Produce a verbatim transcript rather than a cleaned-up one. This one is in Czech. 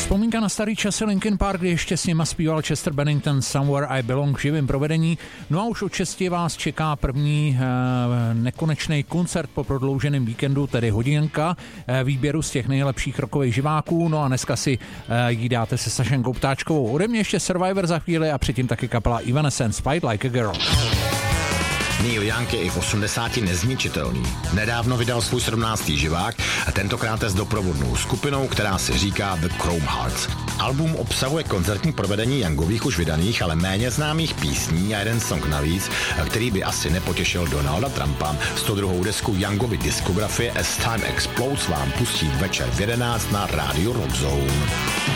Vzpomínka na starý časy Linkin Park, kdy ještě s nima zpíval Chester Bennington Somewhere I Belong v živém provedení. No a už od šesti vás čeká první e, nekonečný koncert po prodlouženém víkendu, tedy hodinka e, výběru z těch nejlepších rockových živáků. No a dneska si e, jí dáte se Sašenkou Ptáčkovou. Ode mě ještě Survivor za chvíli a předtím taky kapela Evanescence Fight Like a Girl. Neil Young je i v osmdesáti nezničitelný. Nedávno vydal svůj sedmnáctý živák a tentokrát s doprovodnou skupinou, která se říká The Chrome Hearts. Album obsahuje koncertní provedení Youngových už vydaných, ale méně známých písní a jeden song navíc, který by asi nepotěšil Donalda Trumpa. sto druhou desku Youngovy diskografie As Time Explodes vám pustí večer v jedenáct na rádiu Rock Zone.